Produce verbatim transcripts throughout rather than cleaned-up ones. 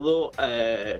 eh,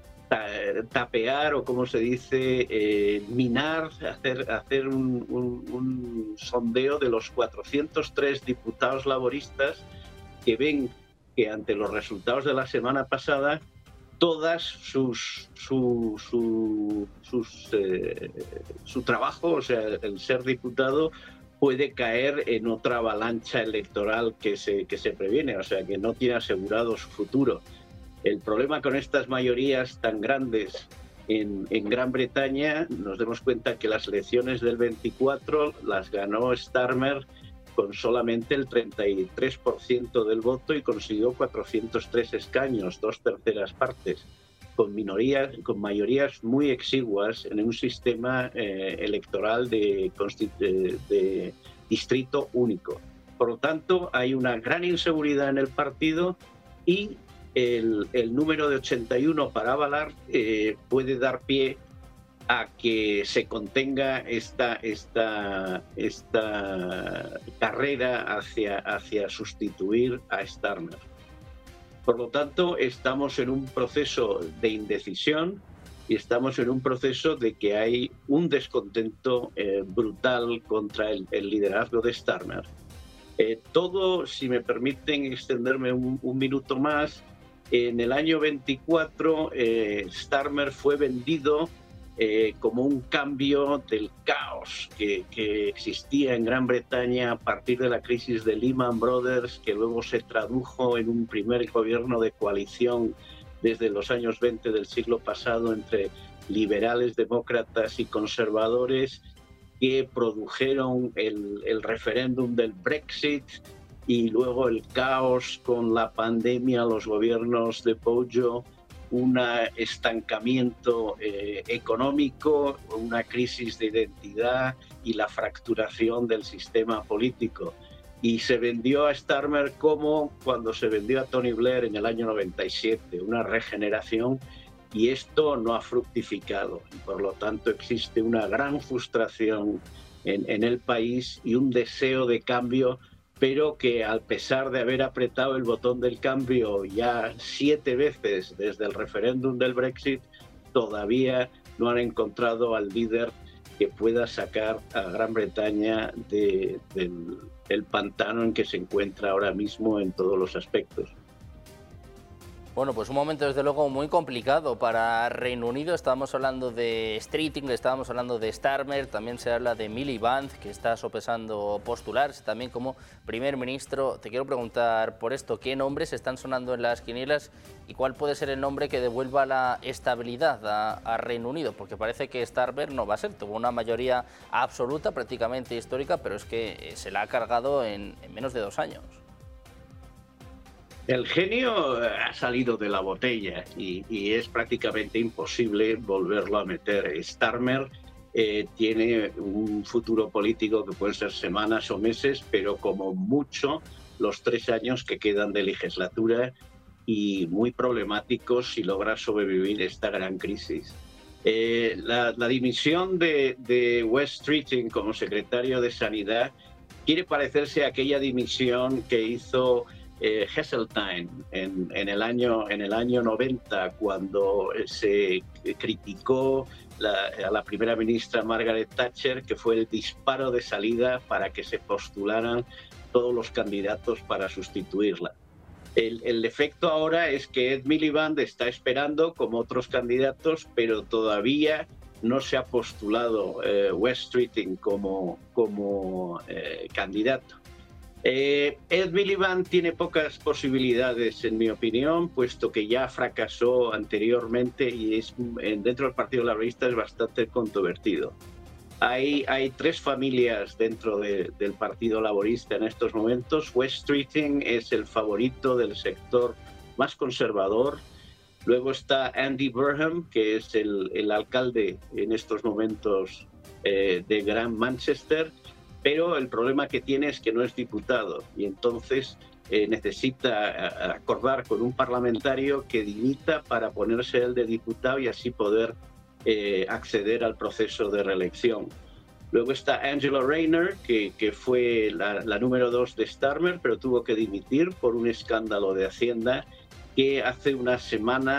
tapear o, como se dice, eh, minar, hacer, hacer un, un, un sondeo de los cuatrocientos tres diputados laboristas que ven que ante los resultados de la semana pasada todas sus su su, sus, eh, su trabajo, o sea, el ser diputado, puede caer en otra avalancha electoral que se, que se previene, o sea, que no tiene asegurado su futuro. El problema con estas mayorías tan grandes en, en Gran Bretaña, nos demos cuenta que las elecciones del veinticuatro las ganó Starmer con solamente el treinta y tres por ciento del voto y consiguió cuatrocientos tres escaños, dos terceras partes, con minorías, con mayorías muy exiguas en un sistema eh, electoral de, de, de distrito único. Por lo tanto, hay una gran inseguridad en el partido y el, el número de ochenta y uno para avalar eh, puede dar pie a que se contenga esta, esta, esta carrera hacia, hacia sustituir a Starmer. Por lo tanto, estamos en un proceso de indecisión y estamos en un proceso de que hay un descontento eh, brutal contra el, el liderazgo de Starmer. Eh, todo, si me permiten extenderme un, un minuto más, en el año veinticuatro eh, Starmer fue vendido Eh, como un cambio del caos que, que existía en Gran Bretaña a partir de la crisis de Lehman Brothers, que luego se tradujo en un primer gobierno de coalición desde los años veinte del siglo pasado entre liberales, demócratas y conservadores, que produjeron el, el referéndum del Brexit y luego el caos con la pandemia, los gobiernos de Bojo, un estancamiento eh, económico, una crisis de identidad y la fracturación del sistema político. Y se vendió a Starmer como cuando se vendió a Tony Blair en el año noventa y siete, una regeneración, y esto no ha fructificado. Por lo tanto, existe una gran frustración en, en el país y un deseo de cambio, pero que a pesar de haber apretado el botón del cambio ya siete veces desde el referéndum del Brexit, todavía no han encontrado al líder que pueda sacar a Gran Bretaña de, del, del pantano en que se encuentra ahora mismo en todos los aspectos. Bueno, pues un momento desde luego muy complicado para Reino Unido. Estábamos hablando de Streeting, estábamos hablando de Starmer, también se habla de Miliband, que está sopesando postularse también como primer ministro. Te quiero preguntar por esto, ¿qué nombres están sonando en las quinielas y cuál puede ser el nombre que devuelva la estabilidad a, a Reino Unido? Porque parece que Starmer no va a ser, tuvo una mayoría absoluta, prácticamente histórica, pero es que se la ha cargado en, en menos de dos años. El genio ha salido de la botella y, y es prácticamente imposible volverlo a meter. Starmer eh, tiene un futuro político que pueden ser semanas o meses, pero como mucho los tres años que quedan de legislatura, y muy problemáticos si logra sobrevivir esta gran crisis. Eh, la, la dimisión de, de Wes Streeting como secretario de Sanidad quiere parecerse a aquella dimisión que hizo Eh, Heseltine en, en, el año, en el año noventa, cuando se criticó la, a la primera ministra Margaret Thatcher, que fue el disparo de salida para que se postularan todos los candidatos para sustituirla. El, el efecto ahora es que Ed Miliband está esperando como otros candidatos, pero todavía no se ha postulado eh, Wes Streeting como, como eh, candidato. Eh, Ed Miliband tiene pocas posibilidades, en mi opinión, puesto que ya fracasó anteriormente y es, dentro del Partido Laborista es bastante controvertido. Hay, hay tres familias dentro de, del Partido Laborista en estos momentos. Wes Streeting es el favorito del sector más conservador. Luego está Andy Burnham, que es el, el alcalde en estos momentos eh, de Gran Manchester, pero el problema que tiene es que no es diputado y entonces eh, necesita acordar con un parlamentario que dimita para ponerse él de diputado y así poder eh, acceder al proceso de reelección. Luego está Angela Rayner, que, que fue la, la número dos de Starmer, pero tuvo que dimitir por un escándalo de Hacienda que hace una semana